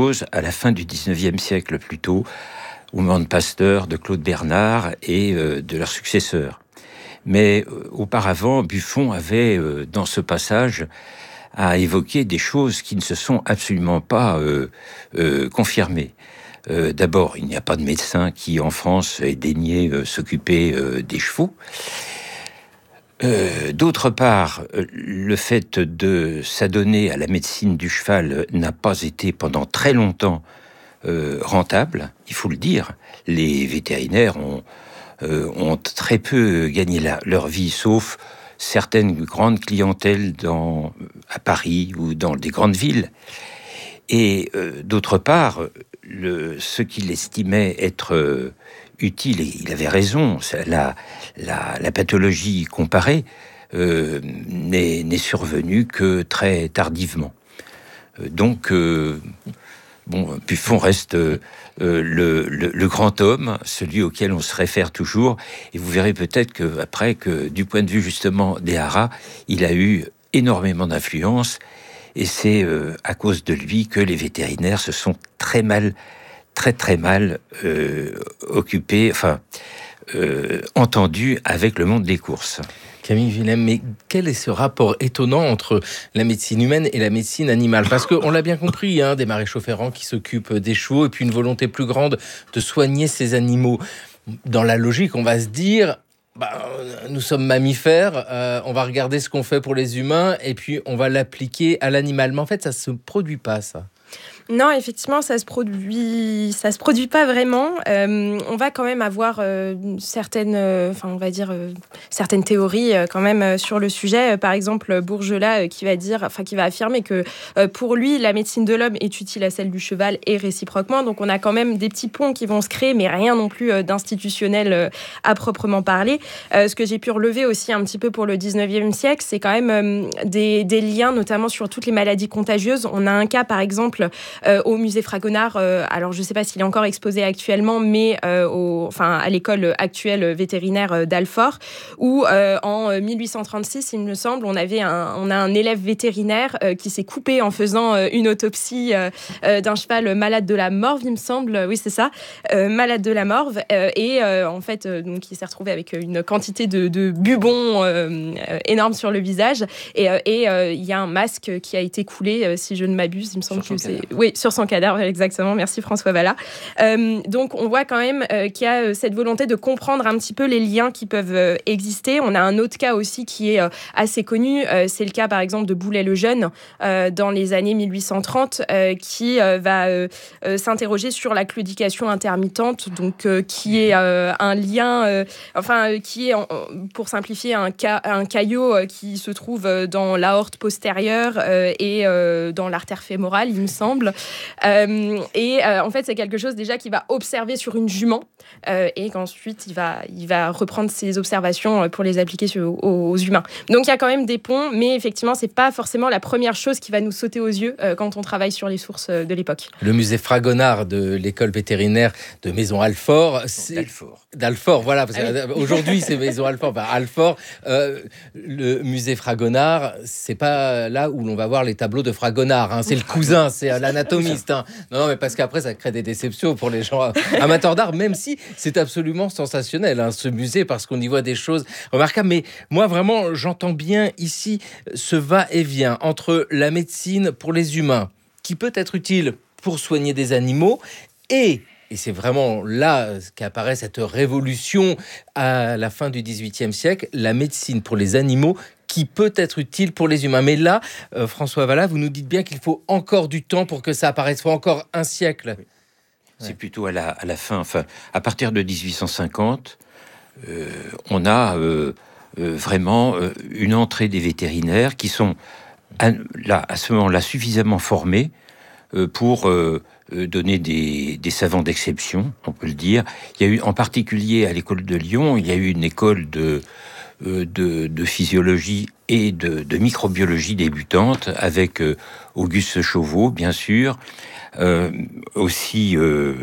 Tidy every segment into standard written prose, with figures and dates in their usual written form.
chose à la fin du 19e siècle plutôt, au moment de Pasteur, de Claude Bernard et de leurs successeurs. Mais auparavant, Buffon avait, dans ce passage, à évoquer des choses qui ne se sont absolument pas confirmées. D'abord, il n'y a pas de médecin qui, en France, ait daigné s'occuper des chevaux. D'autre part, le fait de s'adonner à la médecine du cheval n'a pas été pendant très longtemps rentable, il faut le dire. Les vétérinaires ont très peu gagné leur vie, sauf certaines grandes clientèles à Paris ou dans des grandes villes. Et d'autre part, ce qu'il estimait être utile, et il avait raison, la pathologie comparée n'est survenue que très tardivement. Donc, Buffon reste le grand homme, celui auquel on se réfère toujours, et vous verrez peut-être que du point de vue justement des haras, il a eu énormément d'influence, et c'est à cause de lui que les vétérinaires se sont très mal occupés, entendus avec le monde des courses. Camille Willem, mais quel est ce rapport étonnant entre la médecine humaine et la médecine animale ? Parce qu'on l'a bien compris, des maréchaux ferrants qui s'occupent des chevaux et puis une volonté plus grande de soigner ces animaux. Dans la logique, on va se dire, nous sommes mammifères, on va regarder ce qu'on fait pour les humains et puis on va l'appliquer à l'animal. Mais en fait, ça ne se produit pas, ça. Non, effectivement, ça se produit pas vraiment. On va quand même avoir certaines théories quand même sur le sujet. Par exemple, Bourgelat qui va affirmer que pour lui, la médecine de l'homme est utile à celle du cheval et réciproquement. Donc, on a quand même des petits ponts qui vont se créer, mais rien non plus d'institutionnel à proprement parler. Ce que j'ai pu relever aussi un petit peu pour le 19e siècle, c'est quand même des liens, notamment sur toutes les maladies contagieuses. On a un cas, par exemple, au musée Fragonard, alors je ne sais pas s'il est encore exposé actuellement, mais à l'école actuelle vétérinaire d'Alfort, où en 1836, il me semble, on a un élève vétérinaire qui s'est coupé en faisant une autopsie d'un cheval malade de la morve, il me semble, oui c'est ça, malade de la morve, et en fait, donc il s'est retrouvé avec une quantité de bubons énorme sur le visage, et il y a un masque qui a été coulé, si je ne m'abuse, il me semble que c'est... Oui, sur son cadavre, exactement. Merci François Vallat. Donc, on voit quand même qu'il y a cette volonté de comprendre un petit peu les liens qui peuvent exister. On a un autre cas aussi qui est assez connu. C'est le cas, par exemple, de Boulet-le-Jeune dans les années 1830 qui va s'interroger sur la claudication intermittente, donc qui est un lien, qui est, pour simplifier, un caillot qui se trouve dans l'aorte postérieure et dans l'artère fémorale, il me semble. En fait, c'est quelque chose déjà qu'il va observer sur une jument et qu'ensuite il va reprendre ses observations pour les appliquer aux humains. Donc il y a quand même des ponts, mais effectivement, c'est pas forcément la première chose qui va nous sauter aux yeux quand on travaille sur les sources de l'époque. Le musée Fragonard de l'école vétérinaire de Maison Alfort, d'Alfort, voilà. Parce aujourd'hui, c'est Maison Alfort. Alfort, le musée Fragonard, c'est pas là où l'on va voir les tableaux de Fragonard. C'est le cousin, c'est l'anatomiste. Non, mais parce qu'après, ça crée des déceptions pour les gens amateurs d'art, même si c'est absolument sensationnel, ce musée, parce qu'on y voit des choses remarquables. Mais moi, vraiment, j'entends bien ici ce va-et-vient entre la médecine pour les humains, qui peut être utile pour soigner des animaux, et c'est vraiment là qu'apparaît cette révolution à la fin du XVIIIe siècle, la médecine pour les animaux qui peut être utile pour les humains. Mais là, François Vallat, vous nous dites bien qu'il faut encore du temps pour que ça apparaisse, il faut encore un siècle. Oui. C'est plutôt à la fin, à partir de 1850, on a vraiment une entrée des vétérinaires qui sont à ce moment-là suffisamment formés pour donner des savants d'exception, on peut le dire. Il y a eu, en particulier à l'école de Lyon, il y a eu une école de physiologie et de microbiologie débutante avec Auguste Chauveau, bien sûr, aussi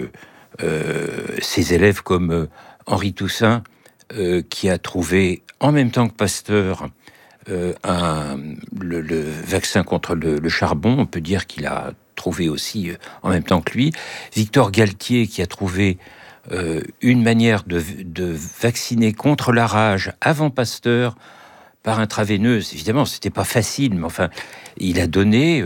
ses élèves comme Henri Toussaint, qui a trouvé en même temps que Pasteur le vaccin contre le charbon. On peut dire qu'il a trouvé aussi en même temps que lui. Victor Galtier, qui a trouvé une manière de vacciner contre la rage avant Pasteur par intraveineuse. Évidemment, c'était pas facile, mais enfin, il a donné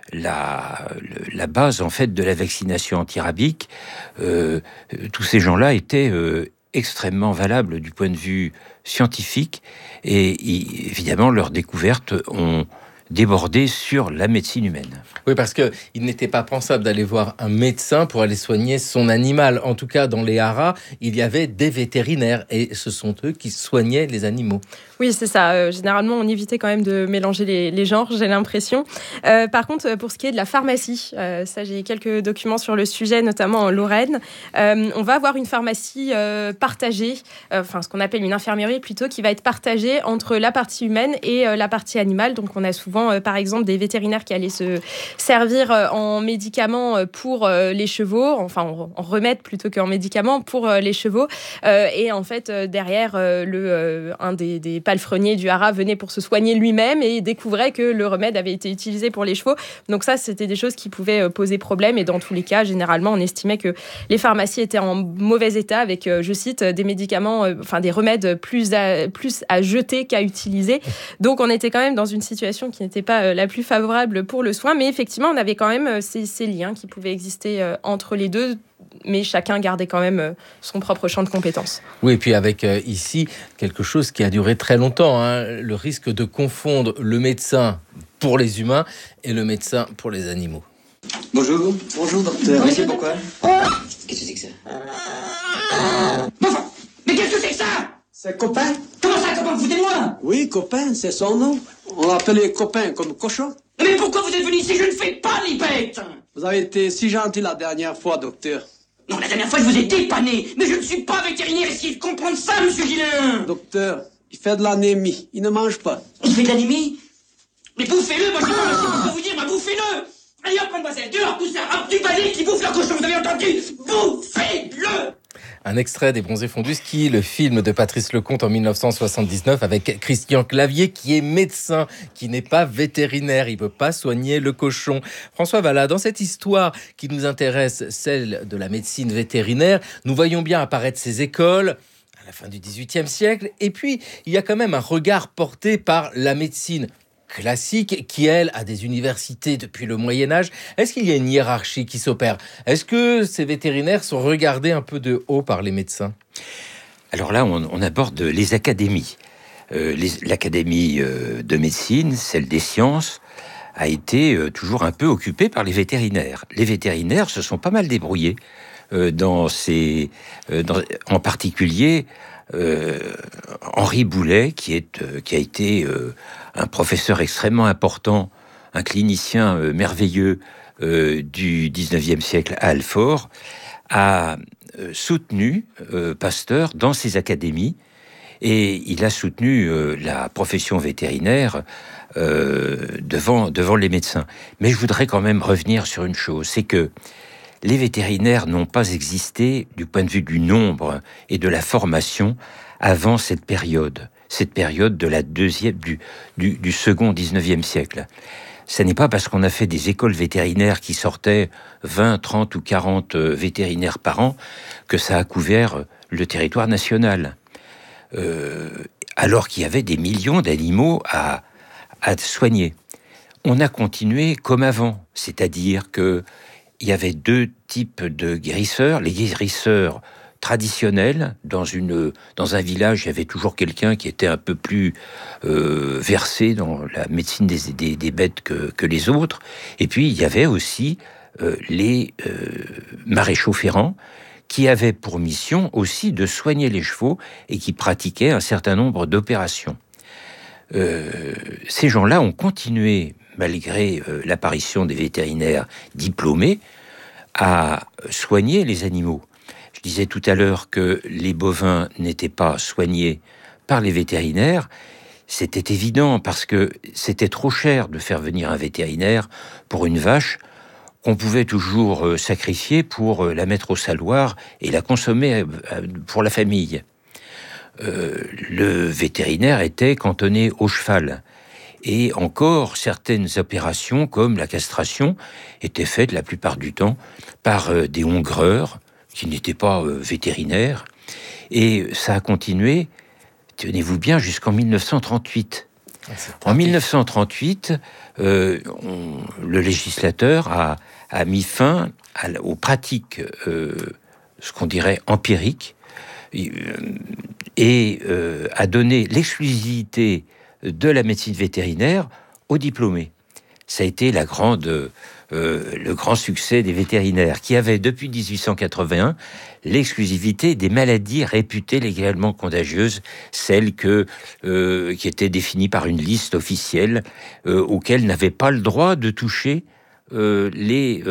la base en fait de la vaccination antirabique. Tous ces gens-là étaient extrêmement valables du point de vue scientifique, et évidemment, leurs découvertes ont débordé sur la médecine humaine. Oui, parce qu'il n'était pas pensable d'aller voir un médecin pour aller soigner son animal. En tout cas, dans les haras, il y avait des vétérinaires, et ce sont eux qui soignaient les animaux. Oui, c'est ça. Généralement, on évitait quand même de mélanger les genres, j'ai l'impression. Par contre, pour ce qui est de la pharmacie, ça, j'ai quelques documents sur le sujet, notamment en Lorraine. On va avoir une pharmacie partagée, ce qu'on appelle une infirmerie plutôt, qui va être partagée entre la partie humaine et la partie animale. Donc, on a souvent, par exemple, des vétérinaires qui allaient se servir en médicaments pour les chevaux, enfin en remède plutôt qu'en médicaments pour les chevaux. Et en fait, derrière, un des palefrenier du haras venait pour se soigner lui-même et découvrait que le remède avait été utilisé pour les chevaux. Donc ça, c'était des choses qui pouvaient poser problème, et dans tous les cas, généralement, on estimait que les pharmacies étaient en mauvais état avec, je cite, des médicaments, des remèdes plus à jeter qu'à utiliser. Donc on était quand même dans une situation qui n'était pas la plus favorable pour le soin, mais effectivement, on avait quand même ces liens qui pouvaient exister entre les deux, mais chacun gardait quand même son propre champ de compétences. Oui, et puis avec ici, quelque chose qui a duré très longtemps, le risque de confondre le médecin pour les humains et le médecin pour les animaux. Bonjour. Bonjour, docteur. Oui, c'est pourquoi ? Qu'est-ce que c'est que ça ? Enfin, mais qu'est-ce que c'est que ça ? C'est copain. Comment ça, copain, foutez-moi ? Oui, copain, c'est son nom. On l'appelle les copains comme cochon. Mais pourquoi vous êtes venu ici ? Je ne fais pas les bêtes ! Vous avez été si gentil la dernière fois, docteur. Non, la dernière fois, je vous ai dépanné. Mais je ne suis pas vétérinaire. Essayez de comprendre ça, monsieur Gillain. Docteur, il fait de l'anémie. Il ne mange pas. Il fait de l'anémie ? Mais bouffez-le, moi je suis pas ici pour vous dire, bouffez-le. Allez hop, mademoiselle, dehors, tout ça, hop, du balai qui bouffe le cochon, vous avez entendu ? Bouffez-le. Un extrait des Bronzés fondus Ski, le film de Patrice Lecomte en 1979 avec Christian Clavier, qui est médecin, qui n'est pas vétérinaire, il ne peut pas soigner le cochon. François Vallat, dans cette histoire qui nous intéresse, celle de la médecine vétérinaire, nous voyons bien apparaître ces écoles à la fin du XVIIIe siècle, et puis il y a quand même un regard porté par la médecine classique qui, elle, a des universités depuis le Moyen-Âge. Est-ce qu'il y a une hiérarchie qui s'opère ? Est-ce que ces vétérinaires sont regardés un peu de haut par les médecins ? Alors là, on aborde les académies. L'académie de médecine, celle des sciences, a été toujours un peu occupée par les vétérinaires. Les vétérinaires se sont pas mal débrouillés en particulier Henri Boulet, qui a été un professeur extrêmement important, un clinicien merveilleux du 19e siècle à Alfort, a soutenu Pasteur dans ses académies, et il a soutenu la profession vétérinaire devant les médecins. Mais je voudrais quand même revenir sur une chose, c'est que les vétérinaires n'ont pas existé du point de vue du nombre et de la formation avant cette période de la deuxième, du second 19e siècle. Ce n'est pas parce qu'on a fait des écoles vétérinaires qui sortaient 20, 30 ou 40 vétérinaires par an que ça a couvert le territoire national. Alors qu'il y avait des millions d'animaux à soigner. On a continué comme avant, c'est-à-dire que il y avait deux types de guérisseurs. Les guérisseurs traditionnels. Dans un village, il y avait toujours quelqu'un qui était un peu plus versé dans la médecine des bêtes que les autres. Et puis, il y avait aussi les maréchaux ferrants, qui avaient pour mission aussi de soigner les chevaux et qui pratiquaient un certain nombre d'opérations. Ces gens-là ont continué, malgré l'apparition des vétérinaires diplômés, à soigner les animaux. Je disais tout à l'heure que les bovins n'étaient pas soignés par les vétérinaires. C'était évident parce que c'était trop cher de faire venir un vétérinaire pour une vache qu'on pouvait toujours sacrifier pour la mettre au saloir et la consommer pour la famille. Le vétérinaire était cantonné au cheval. Et encore, certaines opérations, comme la castration, étaient faites la plupart du temps par des hongreurs qui n'étaient pas vétérinaires. Et ça a continué, tenez-vous bien, jusqu'en 1938. En 1938, le législateur a mis fin aux pratiques, ce qu'on dirait empiriques, et a donné l'exclusivité de la médecine vétérinaire aux diplômés. Ça a été le grand succès des vétérinaires qui avaient, depuis 1881, l'exclusivité des maladies réputées légalement contagieuses, celles qui étaient définies par une liste officielle auxquelles n'avaient pas le droit de toucher les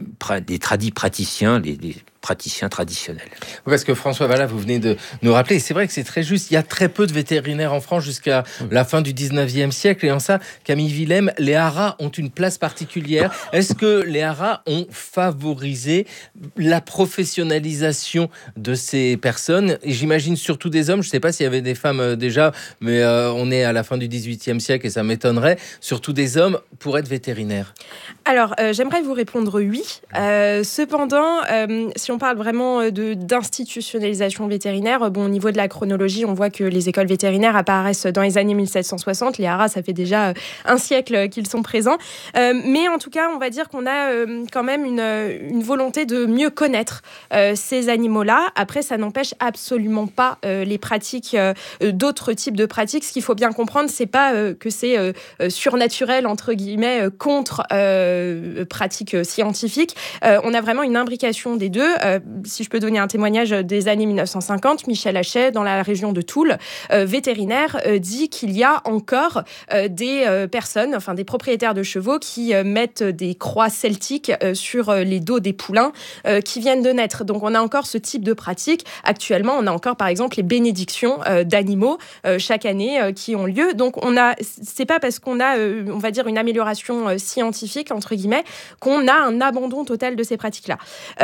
praticiens, les praticiens traditionnels. Parce que François Vallat, vous venez de nous rappeler, c'est vrai que c'est très juste, il y a très peu de vétérinaires en France jusqu'à la fin du 19e siècle, et en ça, Camille Willem, les haras ont une place particulière. Est-ce que les haras ont favorisé la professionnalisation de ces personnes? Et j'imagine surtout des hommes, je ne sais pas s'il y avait des femmes déjà, mais on est à la fin du 18e siècle et ça m'étonnerait, surtout des hommes pour être vétérinaires. Alors, j'aimerais vous répondre oui. Cependant, si on parle vraiment d'institutionnalisation vétérinaire, au niveau de la chronologie, on voit que les écoles vétérinaires apparaissent dans les années 1760. Les haras, ça fait déjà un siècle qu'ils sont présents. Mais en tout cas, on va dire qu'on a quand même une volonté de mieux connaître ces animaux-là. Après, ça n'empêche absolument pas les pratiques, d'autres types de pratiques. Ce qu'il faut bien comprendre, c'est pas que c'est surnaturel, entre guillemets, contre pratiques scientifiques. On a vraiment une imbrication des deux. Si je peux donner un témoignage des années 1950, Michel Hachet, dans la région de Toul, vétérinaire, dit qu'il y a encore des personnes, enfin des propriétaires de chevaux qui mettent des croix celtiques sur les dos des poulains qui viennent de naître. Donc on a encore ce type de pratique. Actuellement, on a encore par exemple les bénédictions d'animaux chaque année qui ont lieu. Donc c'est pas parce qu'on a, on va dire, une amélioration scientifique entre guillemets qu'on a un abandon total de ces pratiques-là.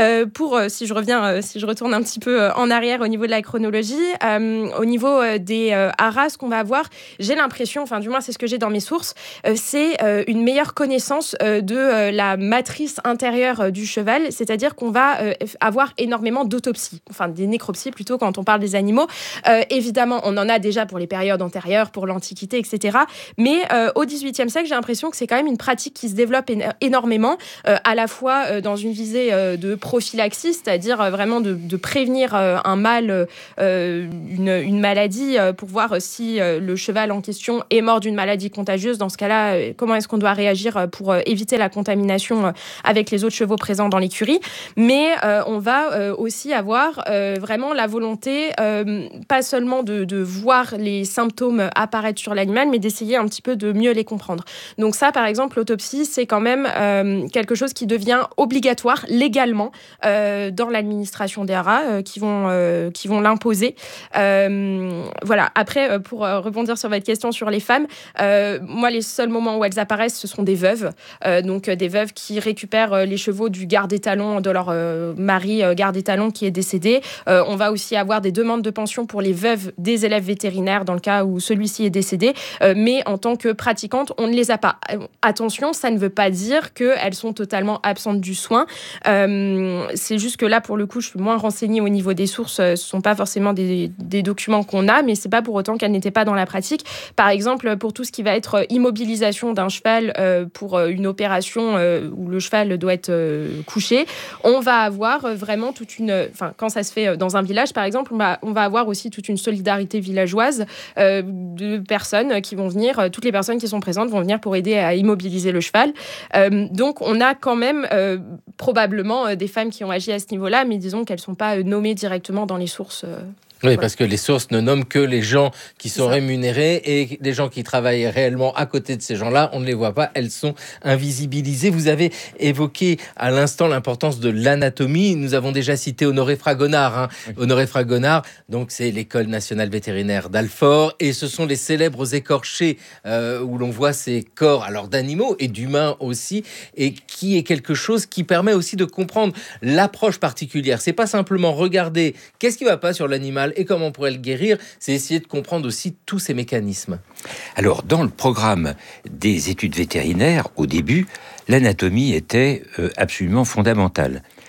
Si je retourne un petit peu en arrière au niveau de la chronologie, au niveau des haras, ce qu'on va avoir, j'ai l'impression, enfin du moins c'est ce que j'ai dans mes sources, c'est une meilleure connaissance de la matrice intérieure du cheval, c'est-à-dire qu'on va avoir énormément d'autopsies, enfin des nécropsies plutôt quand on parle des animaux. Évidemment, on en a déjà pour les périodes antérieures, pour l'Antiquité, etc. Mais au XVIIIe siècle, j'ai l'impression que c'est quand même une pratique qui se développe énormément, à la fois dans une visée de prophylaxie, c'est-à-dire vraiment de prévenir un mal, une maladie, pour voir si le cheval en question est mort d'une maladie contagieuse. Dans ce cas-là, comment est-ce qu'on doit réagir pour éviter la contamination avec les autres chevaux présents dans l'écurie. Mais on va aussi avoir vraiment la volonté, pas seulement de voir les symptômes apparaître sur l'animal, mais d'essayer un petit peu de mieux les comprendre. Donc ça, par exemple, l'autopsie, c'est quand même quelque chose qui devient obligatoire légalement dans l'administration des haras, qui vont l'imposer. Voilà. Après, pour rebondir sur votre question sur les femmes, moi, les seuls moments où elles apparaissent, ce sont des veuves. Donc, des veuves qui récupèrent les chevaux du garde-étalon de leur mari garde-étalon qui est décédé. On va aussi avoir des demandes de pension pour les veuves des élèves vétérinaires dans le cas où celui-ci est décédé. Mais en tant que pratiquante, on ne les a pas. Attention, ça ne veut pas dire qu'elles sont totalement absentes du soin. C'est juste que là, pour le coup, je suis moins renseignée au niveau des sources. Ce ne sont pas forcément des documents qu'on a, mais ce n'est pas pour autant qu'elles n'étaient pas dans la pratique. Par exemple, pour tout ce qui va être immobilisation d'un cheval pour une opération où le cheval doit être couché, on va avoir vraiment toute une... Enfin, quand ça se fait dans un village, par exemple, on va avoir aussi toute une solidarité villageoise de personnes qui vont venir, toutes les personnes qui sont présentes vont venir pour aider à immobiliser le cheval. Donc, on a quand même probablement des femmes qui ont agi à ce niveau-là, mais disons qu'elles ne sont pas nommées directement dans les sources. Oui, parce que les sources ne nomment que les gens qui sont rémunérés et les gens qui travaillent réellement à côté de ces gens-là, on ne les voit pas, elles sont invisibilisées. Vous avez évoqué à l'instant l'importance de l'anatomie. Nous avons déjà cité Honoré Fragonard. Honoré Fragonard, donc c'est l'école nationale vétérinaire d'Alfort et ce sont les célèbres écorchés où l'on voit ces corps, alors d'animaux et d'humains aussi, et qui est quelque chose qui permet aussi de comprendre l'approche particulière. C'est pas simplement regarder qu'est-ce qui va pas sur l'animal, cheval et comment on pourrait le guérir. C'est essayer de comprendre aussi tous ces mécanismes. Alors, dans le programme des études vétérinaires, au début, l'anatomie était absolument fondamentale.